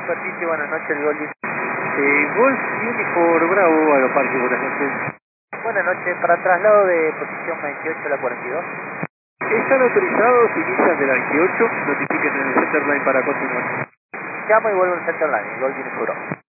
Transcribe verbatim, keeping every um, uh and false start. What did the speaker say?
superficie, buenas noches, el Goldie. Eh, Golf Unifor Bravo, Aeroparque, buenas noches. Buenas noches, para traslado de posición veintiocho a la cuarenta y dos. Están autorizados, inician de la veintiocho, notifiquen en el centerline para continuar. Llamo y vuelvo al Centerline, el Goldie Unifor Bravo.